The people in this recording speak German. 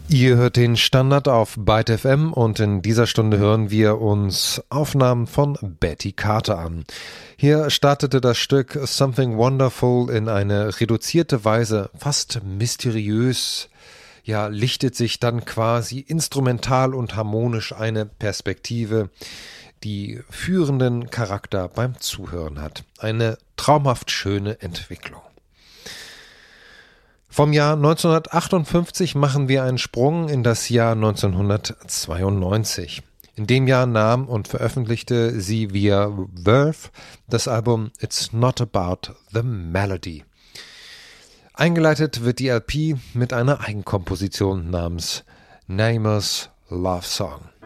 Ihr hört den Standard auf Byte FM und in dieser Stunde hören wir uns Aufnahmen von Betty Carter an. Hier startete das Stück Something Wonderful in eine reduzierte Weise, fast mysteriös, ja, lichtet sich dann quasi instrumental und harmonisch eine Perspektive, die führenden Charakter beim Zuhören hat. Eine traumhaft schöne Entwicklung. Vom Jahr 1958 machen wir einen Sprung in das Jahr 1992. In dem Jahr nahm und veröffentlichte sie via Verve das Album It's Not About the Melody. Eingeleitet wird die LP mit einer Eigenkomposition namens Nameless Love Song.